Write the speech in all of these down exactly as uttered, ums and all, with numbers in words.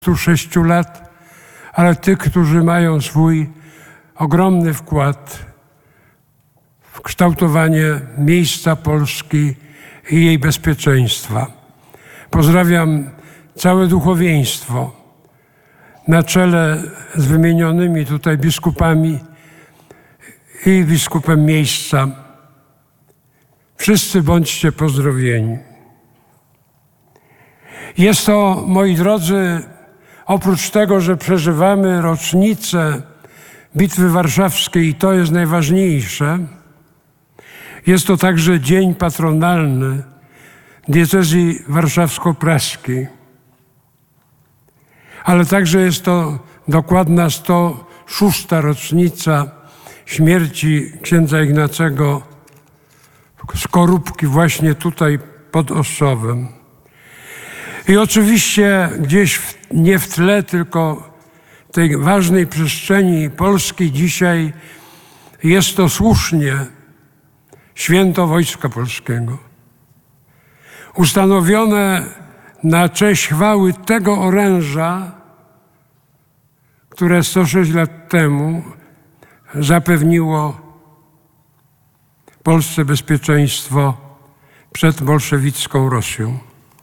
stu sześciu lat, ale tych, którzy mają swój ogromny wkład w kształtowanie miejsca Polski i jej bezpieczeństwa. Pozdrawiam całe duchowieństwo na czele z wymienionymi tutaj biskupami i biskupem miejsca. Wszyscy bądźcie pozdrowieni. Jest to, moi drodzy, oprócz tego, że przeżywamy rocznicę Bitwy Warszawskiej i to jest najważniejsze, jest to także dzień patronalny diecezji warszawsko-praskiej. Ale także jest to dokładna sto szósta rocznica śmierci księdza Ignacego Skorupki właśnie tutaj pod Ossowem. I oczywiście gdzieś w, nie w tle, tylko w tej ważnej przestrzeni polskiej dzisiaj jest to słusznie święto Wojska Polskiego. Ustanowione na cześć chwały tego oręża, które sto sześć lat temu zapewniło Polsce bezpieczeństwo przed bolszewicką Rosją.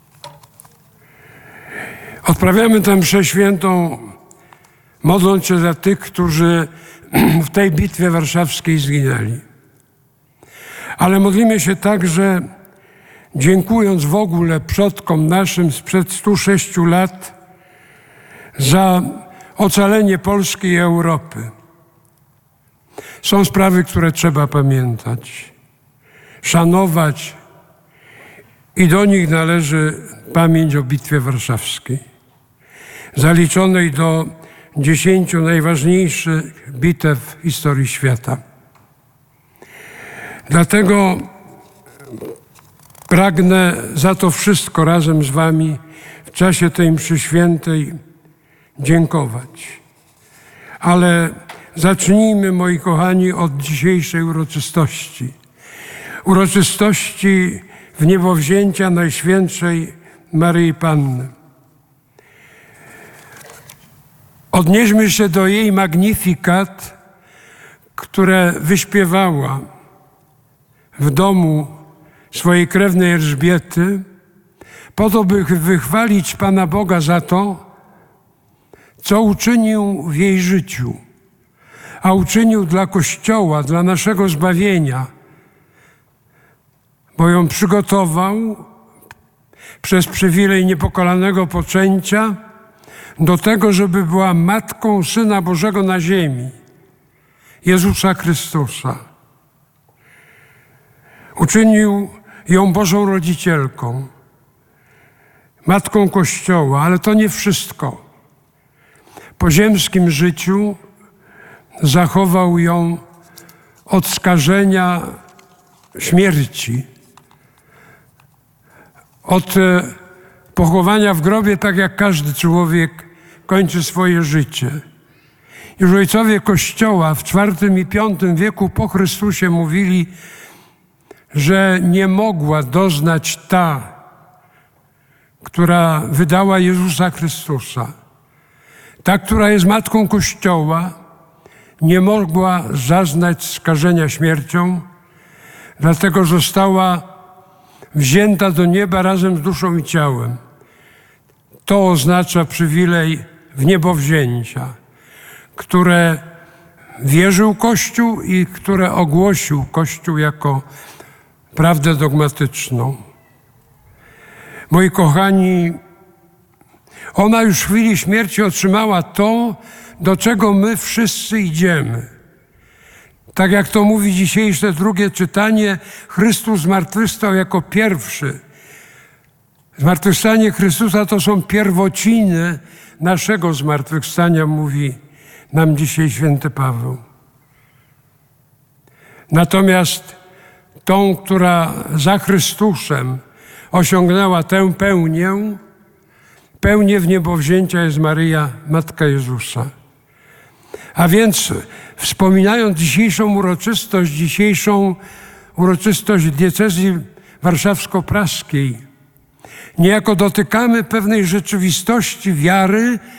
Odprawiamy tę mszę świętą, modląc się za tych, którzy w tej bitwie warszawskiej zginęli. Ale modlimy się także, dziękując w ogóle przodkom naszym sprzed stu sześciu lat za ocalenie Polski i Europy. Są sprawy, które trzeba pamiętać, szanować i do nich należy pamięć o Bitwie Warszawskiej, zaliczonej do dziesięciu najważniejszych bitew w historii świata. Dlatego pragnę za to wszystko razem z wami w czasie tej mszy świętej dziękować. Ale zacznijmy, moi kochani, od dzisiejszej uroczystości. Uroczystości wniebowzięcia Najświętszej Maryi Panny. Odnieśmy się do jej magnifikat, które wyśpiewała w domu swojej krewnej Elżbiety, po to, by wychwalić Pana Boga za to, co uczynił w jej życiu, a uczynił dla Kościoła, dla naszego zbawienia, bo ją przygotował przez przywilej niepokalanego poczęcia do tego, żeby była matką Syna Bożego na ziemi, Jezusa Chrystusa. Uczynił ją Bożą rodzicielką, matką Kościoła, ale to nie wszystko. Po ziemskim życiu zachował ją od skażenia śmierci, od pochowania w grobie, tak jak każdy człowiek kończy swoje życie. Już ojcowie Kościoła w czwartym i piątym wieku po Chrystusie mówili, że nie mogła doznać ta, która wydała Jezusa Chrystusa. Ta, która jest matką Kościoła, nie mogła zaznać skażenia śmiercią, dlatego została wzięta do nieba razem z duszą i ciałem. To oznacza przywilej wniebowzięcia, które wierzył Kościół i które ogłosił Kościół jako prawdę dogmatyczną. Moi kochani, ona już w chwili śmierci otrzymała to, do czego my wszyscy idziemy. Tak jak to mówi dzisiejsze drugie czytanie, Chrystus zmartwychwstał jako pierwszy. Zmartwychwstanie Chrystusa to są pierwociny naszego zmartwychwstania, mówi nam dzisiaj święty Paweł. Natomiast tą, która za Chrystusem osiągnęła tę pełnię, pełnię wniebowzięcia jest Maryja, Matka Jezusa. A więc wspominając dzisiejszą uroczystość, dzisiejszą uroczystość diecezji warszawsko-praskiej, niejako dotykamy pewnej rzeczywistości wiary